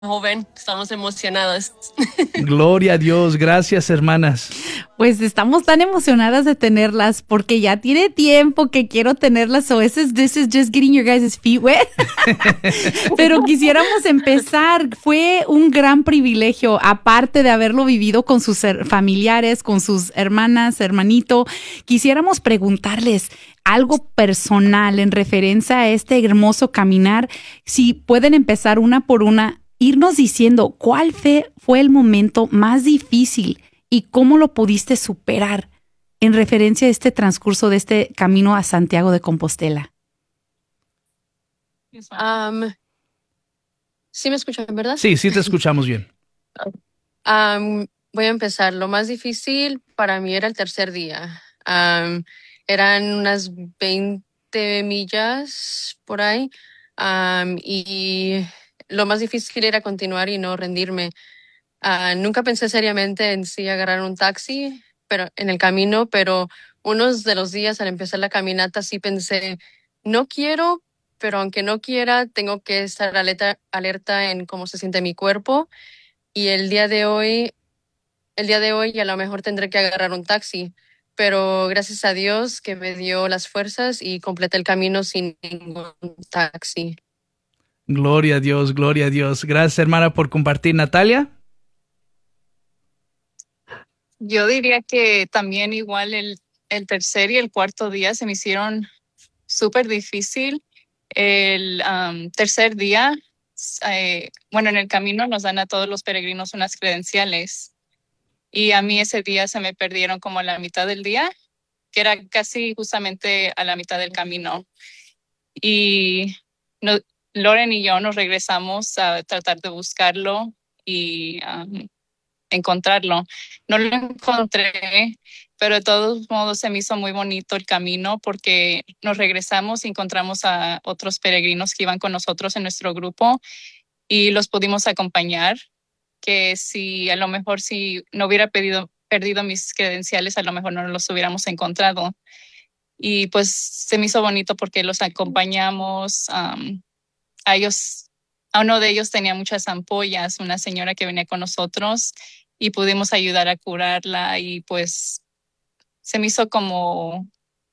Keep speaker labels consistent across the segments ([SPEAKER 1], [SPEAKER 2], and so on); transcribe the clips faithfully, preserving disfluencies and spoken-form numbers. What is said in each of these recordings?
[SPEAKER 1] joven, estamos emocionadas.
[SPEAKER 2] Gloria a Dios, gracias hermanas.
[SPEAKER 3] Pues estamos tan emocionadas de tenerlas porque ya tiene tiempo que quiero tenerlas. So this is, this is just getting your guys' feet wet. Pero quisiéramos empezar. Fue un gran privilegio, aparte de haberlo vivido con sus familiares, con sus hermanas, hermanito. Quisiéramos preguntarles algo personal en referencia a este hermoso caminar. Si pueden empezar una por una, irnos diciendo cuál fue, fue el momento más difícil y cómo lo pudiste superar en referencia a este transcurso de este camino a Santiago de Compostela.
[SPEAKER 1] Um, ¿Sí me escuchan, verdad?
[SPEAKER 2] Sí, sí te escuchamos bien.
[SPEAKER 1] Um, voy a empezar. Lo más difícil para mí era el tercer día. Um, eran unas veinte millas por ahí. Um, y lo más difícil era continuar y no rendirme. Uh, nunca pensé seriamente en sí agarrar un taxi pero en el camino, pero unos de los días al empezar la caminata sí pensé, no quiero, pero aunque no quiera, tengo que estar alerta, alerta en cómo se siente mi cuerpo. Y el día de hoy, el día de hoy a lo mejor tendré que agarrar un taxi, pero gracias a Dios que me dio las fuerzas y completé el camino sin ningún taxi.
[SPEAKER 2] Gloria a Dios, gloria a Dios. Gracias hermana por compartir. Natalia.
[SPEAKER 4] Yo diría que también igual el, el tercer y el cuarto día se me hicieron súper difícil. El um, tercer día, eh, bueno, en el camino nos dan a todos los peregrinos unas credenciales y a mí ese día se me perdieron como a la mitad del día, que era casi justamente a la mitad del camino. Y no, Loren y yo nos regresamos a tratar de buscarlo y um, encontrarlo. No lo encontré, pero de todos modos se me hizo muy bonito el camino porque nos regresamos y encontramos a otros peregrinos que iban con nosotros en nuestro grupo y los pudimos acompañar, que si a lo mejor si no hubiera pedido, perdido mis credenciales, a lo mejor no los hubiéramos encontrado. Y pues se me hizo bonito porque los acompañamos, um, a ellos, a uno de ellos tenía muchas ampollas, una señora que venía con nosotros y pudimos ayudar a curarla y pues se me hizo como,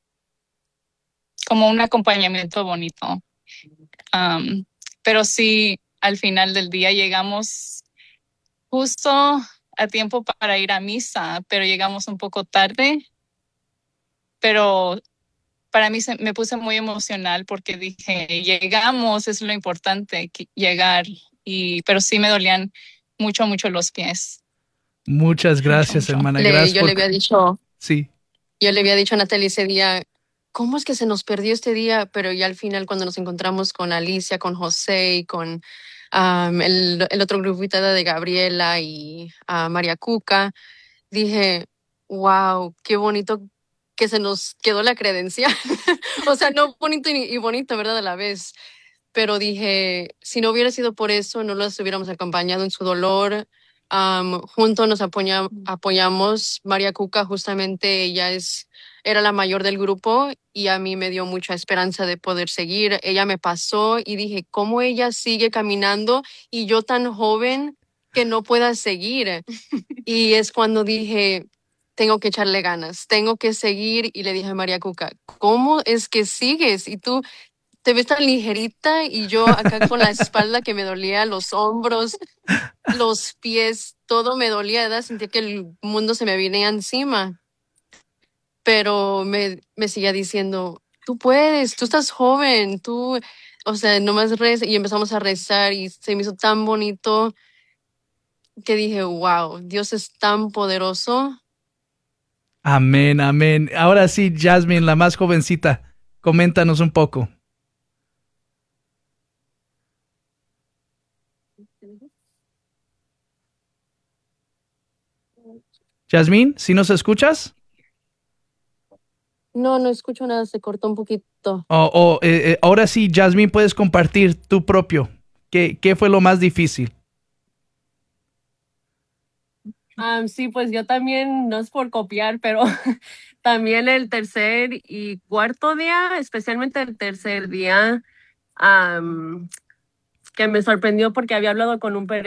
[SPEAKER 4] como un acompañamiento bonito. Um, pero sí, al final del día llegamos justo a tiempo para ir a misa, pero llegamos un poco tarde, pero para mí se, me puse muy emocional porque dije, llegamos, es lo importante, llegar, y, pero sí me dolían mucho, mucho los pies.
[SPEAKER 2] Muchas gracias,
[SPEAKER 4] mucho, mucho.
[SPEAKER 2] hermana.
[SPEAKER 1] Le,
[SPEAKER 2] Gracias
[SPEAKER 1] yo
[SPEAKER 2] por...
[SPEAKER 1] le había dicho,
[SPEAKER 2] Sí.
[SPEAKER 1] yo le había dicho a Natalia ese día, ¿cómo es que se nos perdió este día? Pero ya al final cuando nos encontramos con Alicia, con José y con um, el, el otro grupito de Gabriela y uh, María Cuca, dije, wow, qué bonito que se nos quedó la credencial. O sea, no bonito y, y bonito, ¿verdad? A la vez. Pero dije, si no hubiera sido por eso, no los hubiéramos acompañado en su dolor. Um, juntos nos apoya, apoyamos. María Cuca, justamente ella es, era la mayor del grupo y a mí me dio mucha esperanza de poder seguir. Ella me pasó y dije, ¿cómo ella sigue caminando y yo tan joven que no pueda seguir? Y es cuando dije, tengo que echarle ganas, tengo que seguir. Y le dije a María Cuca, ¿cómo es que sigues? Y tú te ves tan ligerita y yo acá con la espalda que me dolía, los hombros, los pies, todo me dolía, ¿verdad? Sentía que el mundo se me venía encima. Pero me, me seguía diciendo, tú puedes, tú estás joven, tú, o sea, nomás reza. Y empezamos a rezar y se me hizo tan bonito que dije, wow, Dios es tan poderoso.
[SPEAKER 2] Amén, amén. Ahora sí, Jasmine, la más jovencita, coméntanos un poco. Jasmine, ¿sí nos escuchas?
[SPEAKER 1] No, no escucho nada, se cortó un poquito.
[SPEAKER 2] Oh, oh, eh, eh, ahora sí, Jasmine, puedes compartir tu propio. ¿Qué, qué fue lo más difícil?
[SPEAKER 5] Um, sí, pues yo también, no es por copiar, pero también el tercer y cuarto día, especialmente el tercer día, um, que me sorprendió porque había hablado con un